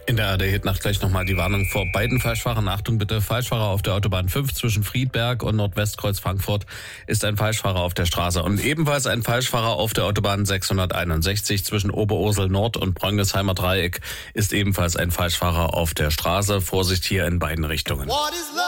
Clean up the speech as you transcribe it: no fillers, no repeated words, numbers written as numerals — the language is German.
In der ARD-Hitnacht gleich nochmal die Warnung vor beiden Falschfahrern. Achtung bitte, Falschfahrer auf der Autobahn 5 zwischen Friedberg und Nordwestkreuz Frankfurt ist ein Falschfahrer auf der Straße. Und ebenfalls ein Falschfahrer auf der Autobahn 661 zwischen Oberursel Nord und Bröngelsheimer Dreieck ist ebenfalls ein Falschfahrer auf der Straße. Vorsicht hier in beiden Richtungen.